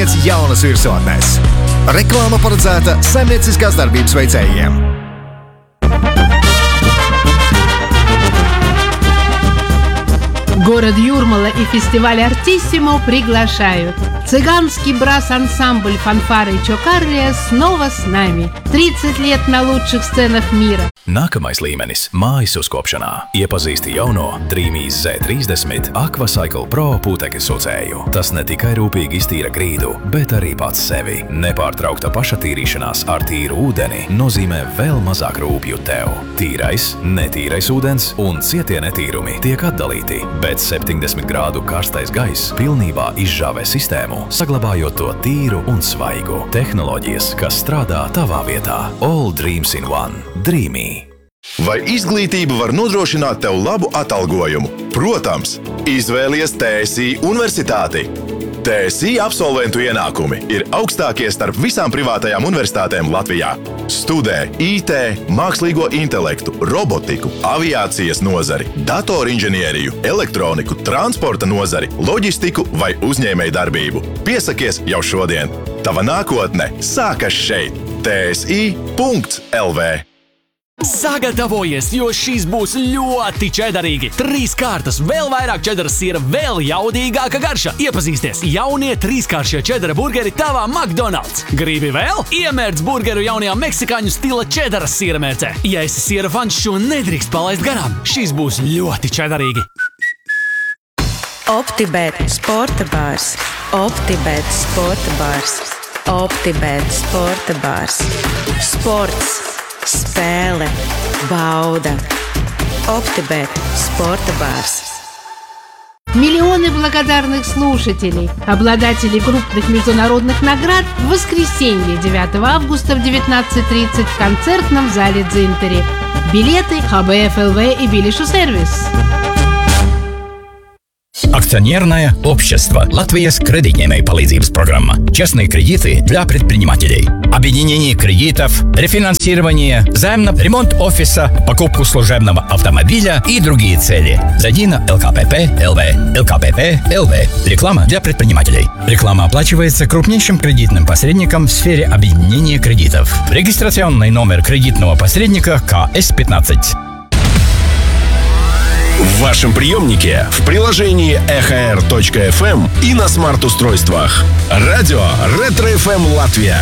5 jaunas virsotnes. Reklāma paredzēta saimnieciskās darbības veicējiem. Город Юрмала и фестиваль «Артиссимо» приглашают. Цыганский брас-ансамбль «Фанфары Чокарлия» снова с нами. 30 лет на лучших сценах мира. Nākamais līmenis – mājas uzkopšanā. Iepazīsti jauno Dreamīs Z30 Aquacycle Pro putekļu sucēju. Tas ne tikai rūpīgi iztīra grīdu, bet arī pats sevi. Nepārtraukta pašatīrīšanās ar tīru ūdeni nozīmē vēl mazāk rūpju tev. Tīrais, netīrais ūdens un cietie netīrumi tiek atdalīti, bet 70 grādu karstais gaiss pilnībā izžāvē sistēmu, saglabājot to tīru un svaigu. Tehnoloģijas, kas strādā tavā vietā. All dreams in one. Dreamy. Vai izglītība var nodrošināt tev labu atalgojumu? Protams, izvēlies TSI universitāti. TSI absolventu ienākumi ir augstākie starp visām privātajām universitātēm Latvijā. Studē IT, mākslīgo intelektu, robotiku, aviācijas nozari, datorinženieriju, elektroniku, transporta nozari, loģistiku vai uzņēmējdarbību. Piesakies jau šodien. Tava nākotne sākas šeit. TSI.LV. Sagatavojies, jo šīs būs ļoti čedarīgi. 3 kārtas, vēl vairāk čedaras siera, vēl jaudīgāka garša. Iepazīsties, jaunie 3-kāršie čedara burgeri tavā McDonald's. Gribi vēl? Iemērc burgeru jaunajā meksikāņu stila čedaras siera mērcē. Ja esi siera fans, šo nedrīkst palaist garām. Šīs būs ļoti čedarīgi. OptiBet sporta bārs. OptiBet sporta bārs. OptiBet sporta bārs. Sports. Спеле, бауда. OptiBet спорта барс. Миллионы благодарных слушателей, обладателей крупных международных наград в воскресенье 9 августа в 19:30 в концертном зале Дзинтери. Билеты ХБФ ЛВ и Билишу сервис. Акционерное общество Латвийс кредитņēmēju palīdzības программа. Честные кредиты для предпринимателей. Объединение кредитов, рефинансирование, займ на ремонт офиса, покупку служебного автомобиля и другие цели. Зайди на ЛКПП.ЛВ. ЛКПП.ЛВ. Реклама для предпринимателей. Реклама оплачивается крупнейшим кредитным посредником в сфере объединения кредитов. Регистрационный номер кредитного посредника КС-15. В вашем приемнике, в приложении EHR.FM и на смарт-устройствах. Радио Ретро-ФМ Латвия.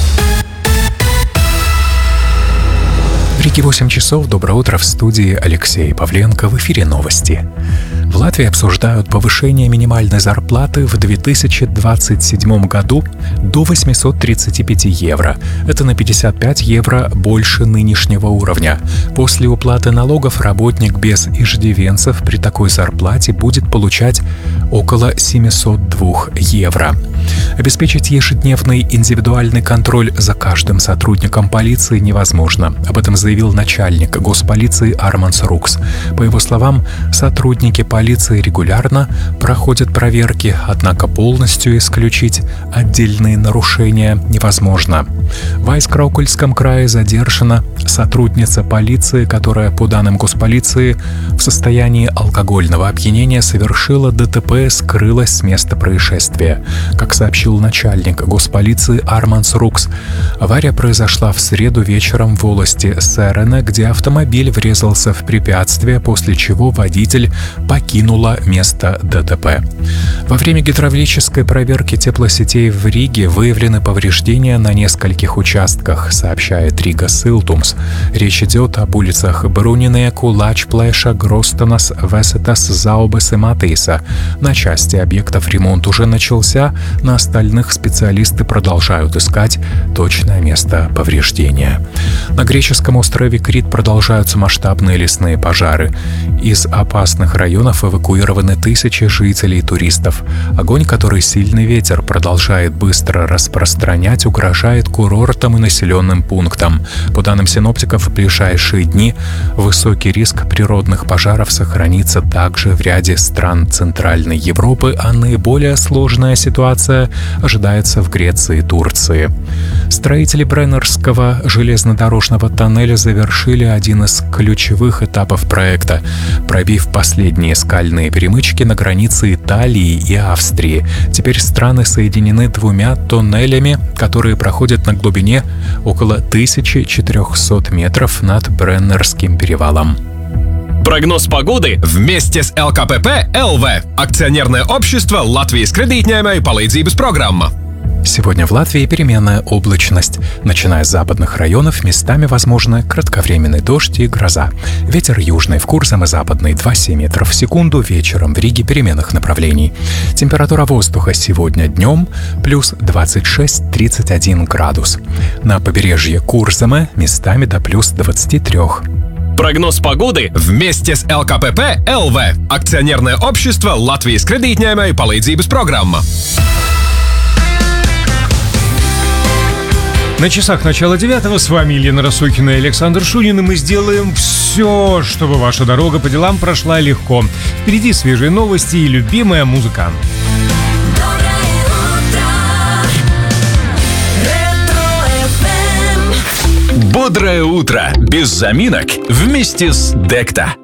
В Риге 8 часов. Доброе утро, в студии Алексей Павленко. В эфире новости. В Латвии обсуждают повышение минимальной зарплаты в 2027 году до 835 евро. Это на 55 евро больше нынешнего уровня. После уплаты налогов работник без иждивенцев при такой зарплате будет получать около 702 евро. Обеспечить ежедневный индивидуальный контроль за каждым сотрудником полиции невозможно. Об этом заявил начальник госполиции Арманс Рукс. По его словам, сотрудники полиции регулярно проходят проверки, однако полностью исключить отдельные нарушения невозможно. В Айскраукольском крае задержана сотрудница полиции, которая, по данным госполиции, в состоянии алкогольного опьянения совершила ДТП и скрылась с места происшествия. Как сообщил начальник госполиции Арманс Рукс, авария произошла в среду вечером в волости Сэрена, где автомобиль врезался в препятствие, после чего водитель покинула место ДТП. Во время гидравлической проверки теплосетей в Риге выявлены повреждения на нескольких участках, сообщает Рига Силтумс. Речь идет об улицах Брунинеку, Лачплэша, Гростанас, Весетас, Заубес и Матейса. На части объектов ремонт уже начался, на остальных специалисты продолжают искать точное место повреждения. На греческом острове Крит продолжаются масштабные лесные пожары. Из опасных районов эвакуированы тысячи жителей и туристов. Огонь, который сильный ветер продолжает быстро распространять, угрожает курортам и населенным пунктам. По данным синоптиков, в ближайшие дни высокий риск природных пожаров сохранится также в ряде стран Центральной Европы, а наиболее сложная ситуация инаугурация ожидается в Греции и Турции. Строители Бреннерского железнодорожного тоннеля завершили один из ключевых этапов проекта, пробив последние скальные перемычки на границе Италии и Австрии. Теперь страны соединены двумя тоннелями, которые проходят на глубине около 1400 метров над Бреннерским перевалом. Прогноз погоды вместе с ЛКПП ЛВ. Акционерное общество Латвijas кредитņēmēju palīdzības программа. Сегодня в Латвии переменная облачность. Начиная с западных районов, местами возможны кратковременный дождь и гроза. Ветер южный в Курзам и западный 2,7 метров в секунду. Вечером в Риге переменных направлений. Температура воздуха сегодня днем плюс 26-31 градус. На побережье Курзама местами до плюс 23. Прогноз погоды вместе с ЛКПП ЛВ. Акционерное общество Латвijas kreditņēmēju palīdzības программа. На часах начала 9-го с вами Елена Росухина и Александр Шунин, и мы сделаем все, чтобы ваша дорога по делам прошла легко. Впереди свежие новости и любимая музыка. Бодрое утро без заминок вместе с Декта.